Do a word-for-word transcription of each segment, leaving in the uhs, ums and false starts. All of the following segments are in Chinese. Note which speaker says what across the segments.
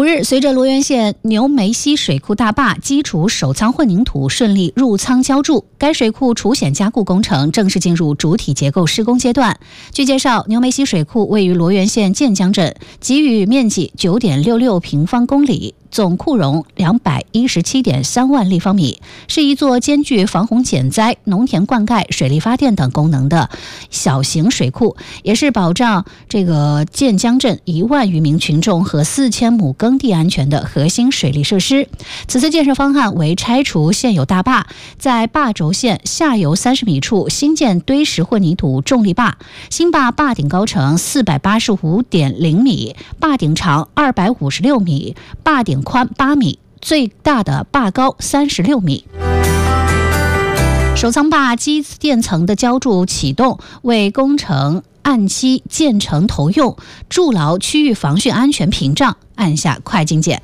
Speaker 1: 日，随着罗源县牛梅溪水库大坝基础首仓混凝土顺利入仓浇筑，该水库除险加固工程正式进入主体结构施工阶段。据介绍，牛梅溪水库位于罗源县建江镇，给予面积 九点六六平方公里。总库容 两百一十七点三万立方米，是一座兼具防洪减灾、农田灌溉、水利发电等功能的小型水库，也是保障这个建江镇一万余名群众和四千亩耕地安全的核心水利设施。此次建设方案为拆除现有大坝，在坝轴线下游三十米处新建堆石混凝土重力坝，新坝坝顶高程 四百八十五点零米，坝顶长二百五十六米，坝顶宽八米，最大的坝高三十六米。首仓坝基垫层的浇筑启动，为工程按期建成投用，筑牢区域防汛安全屏障，按下快进键。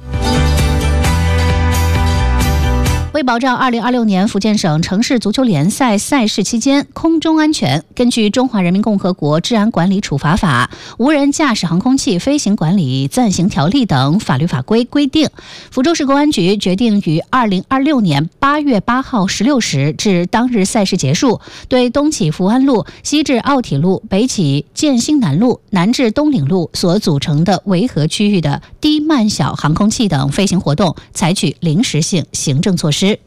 Speaker 1: 为保障二零二六年福建省城市足球联赛赛事期间空中安全，根据《中华人民共和国治安管理处罚法》、《无人驾驶航空器飞行管理暂行条例》等法律法规规定，福州市公安局决定于二零二六年八月八号十六时至当日赛事结束，对东起福安路、西至奥体路、北起建兴南路、南至东岭路所组成的维和区域的低慢小航空器等飞行活动采取临时性行政措施。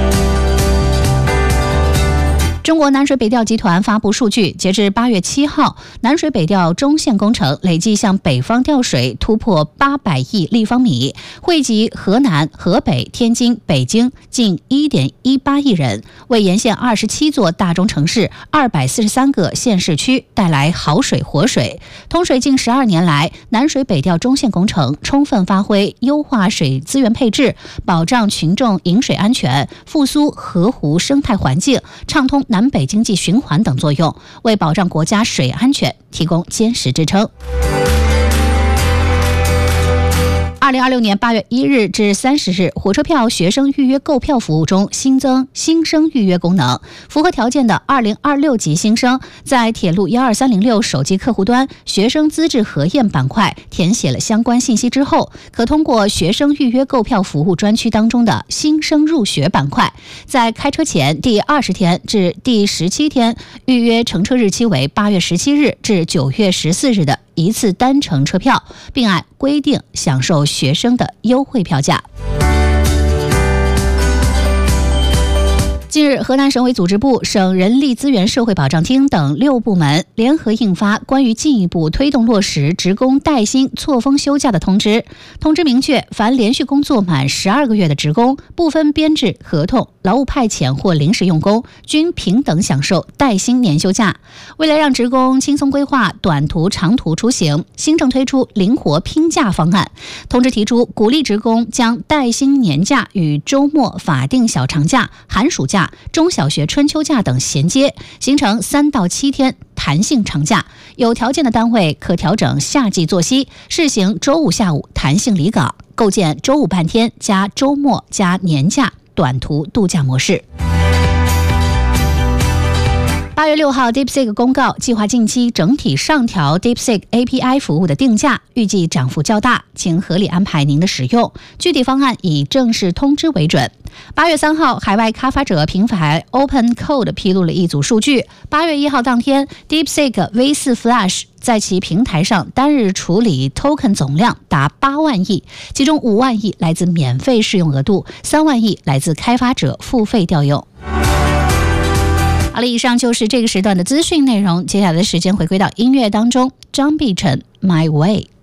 Speaker 1: 中国南水北调集团发布数据，截至八月七号，南水北调中线工程累计向北方调水突破八百亿立方米，惠及河南、河北、天津、北京近 一点一八亿人，为沿线二十七座大中城市、二百四十三个县市区带来好水活水。通水近十二年来，南水北调中线工程充分发挥优化水资源配置、保障群众饮水安全、复苏河湖生态环境、畅通南南北经济循环等作用，为保障国家水安全提供坚实支撑。二零二六年八月一日至三十日，火车票学生预约购票服务中新增新生预约功能。符合条件的二零二六级新生，在铁路一二三零六手机客户端学生资质核验板块填写了相关信息之后，可通过学生预约购票服务专区当中的新生入学板块，在开车前第二十天至第十七天，预约乘车日期为八月十七日至九月十四日的一次单程车票，并按规定享受学生的优惠票价。近日，河南省委组织部、省人力资源社会保障厅等六部门联合印发关于进一步推动落实职工带薪错峰休假的通知。通知明确，凡连续工作满十二个月的职工，不分编制、合同、劳务派遣或临时用工，均平等享受带薪年休假。为了让职工轻松规划短途、长途出行，新政推出灵活拼假方案。通知提出，鼓励职工将带薪年假与周末、法定小长假、寒暑假、中小学春秋假等衔接，形成三到七天弹性长假。有条件的单位可调整夏季作息，试行周五下午弹性离岗，构建周五半天加周末加年假短途度假模式。八月六号 DeepSeek 公告，计划近期整体上调 DeepSeek A P I 服务的定价，预计涨幅较大，请合理安排您的使用。具体方案以正式通知为准。八月三号，海外开发者平台 OpenCode 披露了一组数据。八月一号当天 ，DeepSeek V 四 Flash 在其平台上单日处理 token 总量达八万亿，其中五万亿来自免费试用额度，三万亿来自开发者付费调用。好了，以上就是这个时段的资讯内容。接下来的时间回归到音乐当中，张碧晨 My Way。